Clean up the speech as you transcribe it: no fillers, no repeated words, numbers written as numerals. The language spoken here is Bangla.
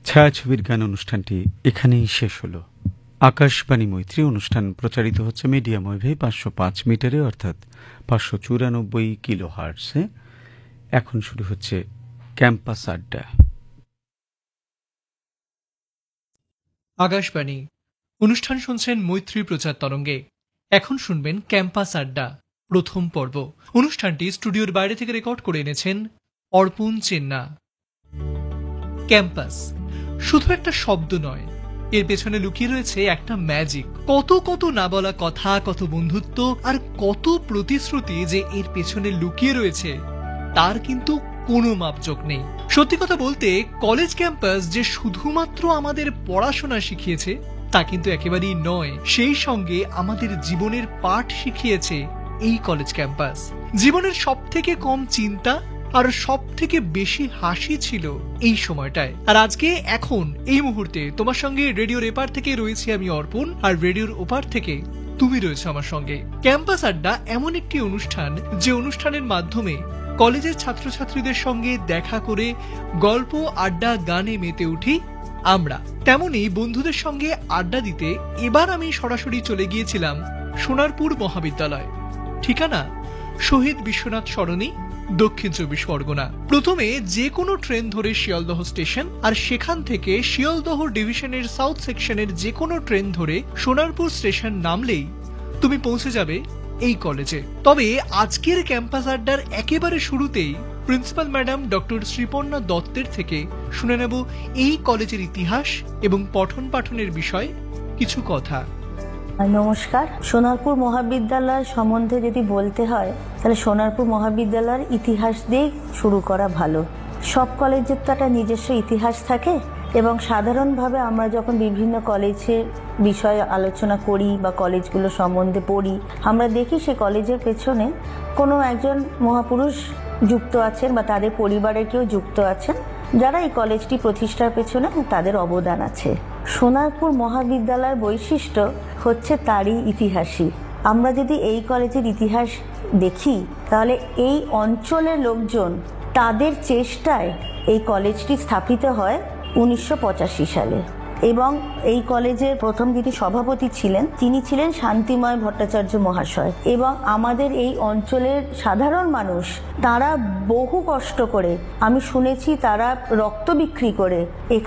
ছায়াছবির গান অনুষ্ঠানটি এখানেই শেষ হলো। আকাশবাণী মৈত্রী অনুষ্ঠান প্রচারিত হচ্ছে মিডিয়াম ওয়েভে 505 মিটারে অর্থাৎ 594 কিলো হার্টসে। এখন শুরু হচ্ছে ক্যাম্পাস আড্ডা। আকাশবাণী অনুষ্ঠান শুনছেন মৈত্রী প্রচার তরঙ্গে। এখন শুনবেন ক্যাম্পাস আড্ডা প্রথম পর্ব। অনুষ্ঠানটি স্টুডিওর বাইরে থেকে রেকর্ড করে এনেছেন অর্পণ চেন্না। ক্যাম্পাস শুধু একটা শব্দ নয়, এর পেছনে লুকিয়ে রয়েছে একটা ম্যাজিক। কত কত না বলা কথা, কত বন্ধুত্ব আর কত প্রতিশ্রুতি যে এর পেছনে লুকিয়ে রয়েছে তার কিন্তু কোনো মাপজোক নেই। সত্যি কথা বলতে কলেজ ক্যাম্পাস যে শুধুমাত্র আমাদের পড়াশোনা শিখিয়েছে তা কিন্তু একেবারেই নয়, সেই সঙ্গে আমাদের জীবনের পাঠ শিখিয়েছে এই কলেজ ক্যাম্পাস। জীবনের সব থেকে কম চিন্তা আর সব থেকে বেশি হাসি ছিল এই সময়টায়। আর আজকে এখন এই মুহূর্তে তোমার সঙ্গে রেডিওর এপার থেকে রয়েছি আমি অর্পণ, আর রেডিওর ওপার থেকে তুমি রয়েছে আমার সঙ্গে। ক্যাম্পাস আড্ডা এমন একটি অনুষ্ঠান যে অনুষ্ঠানের মাধ্যমে কলেজের ছাত্রছাত্রীদের সঙ্গে দেখা করে গল্প, আড্ডা, গানে মেতে উঠি আমরা। তেমনি বন্ধুদের সঙ্গে আড্ডা দিতে এবার আমি সরাসরি চলে গিয়েছিলাম সোনারপুর মহাবিদ্যালয়। ঠিকানা শহীদ বিশ্বনাথ সরণি, দক্ষিণ 24 পরগনা। প্রথমে যে কোনো ট্রেন ধরে শিয়ালদহ স্টেশন, আর সেখান থেকে শিয়ালদহ ডিভিশনের সাউথ সেকশনের যে কোনো ট্রেন ধরে সোনারপুর স্টেশন নামলেই তুমি পৌঁছে যাবে এই কলেজে। তবে আজকের ক্যাম্পাস আড্ডার একেবারে শুরুতেই প্রিন্সিপাল ম্যাডাম ডক্টর শ্রীপর্ণা দত্তের থেকে শুনে নেব এই কলেজের ইতিহাস এবং পঠন পাঠনের বিষয়ে কিছু কথা। নমস্কার। সোনারপুর মহাবিদ্যালয় সম্বন্ধে যদি বলতে হয় তাহলে সোনারপুর মহাবিদ্যালয়ের ইতিহাস দিয়েই শুরু করা ভালো। সব কলেজের তো একটা নিজস্ব ইতিহাস থাকে, এবং সাধারণভাবে আমরা যখন বিভিন্ন কলেজের বিষয়ে আলোচনা করি বা কলেজগুলো সম্বন্ধে পড়ি, আমরা দেখি সে কলেজের পেছনে কোনো একজন মহাপুরুষ যুক্ত আছেন বা তাদের পরিবারের কেউ যুক্ত আছেন, যারা এই কলেজটি প্রতিষ্ঠার পেছনে তাদের অবদান আছে। সোনারপুর মহাবিদ্যালয়ের বৈশিষ্ট্য হচ্ছে তারই ইতিহাসই। আমরা যদি এই কলেজের ইতিহাস দেখি তাহলে এই অঞ্চলের লোকজন তাদের চেষ্টায় এই কলেজটি স্থাপিত হয় 1985 সালে, এবং এই কলেজের প্রথম যিনি সভাপতি ছিলেন তিনি ছিলেন শান্তিময় ভট্টাচার্য মহাশয়। এবং আমাদের এই অঞ্চলের সাধারণ মানুষ তারা বহু কষ্ট করে, আমি শুনেছি তারা রক্ত বিক্রি করে